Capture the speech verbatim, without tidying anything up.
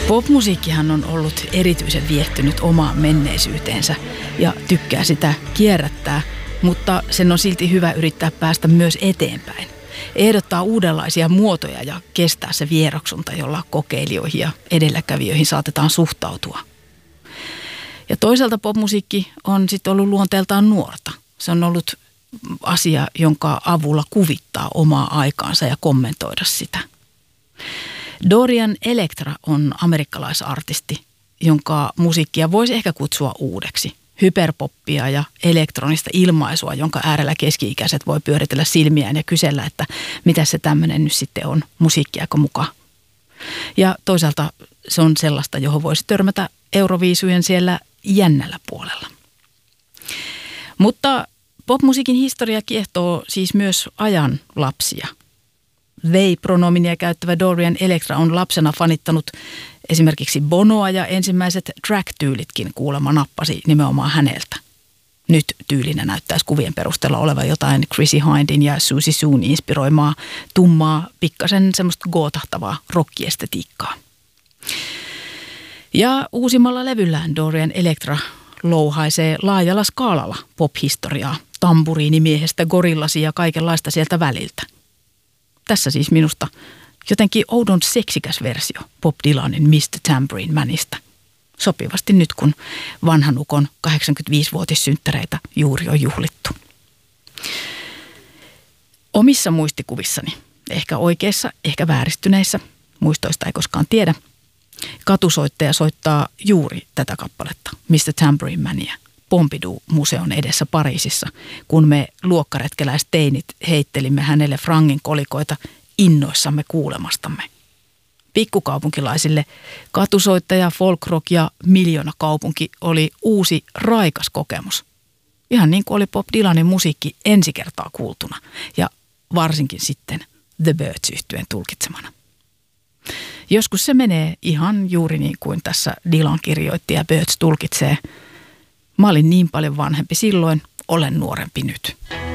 Popmusiikkihan on ollut erityisen viehtynyt omaan menneisyyteensä ja tykkää sitä kierrättää, mutta sen on silti hyvä yrittää päästä myös eteenpäin. Ehdottaa uudenlaisia muotoja ja kestää se vieroksunta, jolla kokeilijoihin ja edelläkävijöihin saatetaan suhtautua. Ja toisaalta popmusiikki on sitten ollut luonteeltaan nuorta. Se on ollut asia, jonka avulla kuvittaa omaa aikaansa ja kommentoida sitä. Dorian Electra on amerikkalaisartisti, jonka musiikkia voisi ehkä kutsua uudeksi. Hyperpoppia ja elektronista ilmaisua, jonka äärellä keski-ikäiset voi pyöritellä silmiään ja kysellä, että mitä se tämmöinen nyt sitten on, musiikkiako muka. Ja toisaalta se on sellaista, johon voisi törmätä Euroviisujen siellä jännällä puolella. Mutta popmusiikin historia kiehtoo siis myös ajan lapsia. They-pronominia käyttävä Dorian Electra on lapsena fanittanut esimerkiksi Bonoa ja ensimmäiset track-tyylitkin kuulemma nappasi nimenomaan häneltä. Nyt tyylinä näyttäisi kuvien perusteella olevan jotain Chrissy Hindin ja Susie Soon inspiroimaa tummaa, pikkasen semmoista gootahtavaa rockiestetiikkaa. Ja uusimmalla levyllään Dorian Electra louhaisee laajalla skaalalla pop-historiaa, tamburiinimiehestä gorillasi ja kaikenlaista sieltä väliltä. Tässä siis minusta jotenkin oudon seksikäs versio Bob Dylanin mister Tambourine Manista. Sopivasti nyt, kun vanhan ukon kahdeksankymmentäviisivuotissynttäreitä juuri on juhlittu. Omissa muistikuvissani, ehkä oikeissa, ehkä vääristyneissä, muistoista ei koskaan tiedä, katusoittaja soittaa juuri tätä kappaletta, mister Tambourine Mania, Pompidou-museon edessä Pariisissa, kun me luokkaretkeläisteinit heittelimme hänelle frangin kolikoita innoissamme kuulemastamme. Pikkukaupunkilaisille katusoittaja, folkrock ja miljoonakaupunki oli uusi raikas kokemus. Ihan niin kuin oli Bob Dylanin musiikki ensi kertaa kuultuna ja varsinkin sitten The Byrds-yhtyeen tulkitsemana. Joskus se menee ihan juuri niin kuin tässä Dylan kirjoitti ja Byrds tulkitsee. Mä olin niin paljon vanhempi silloin, olen nuorempi nyt.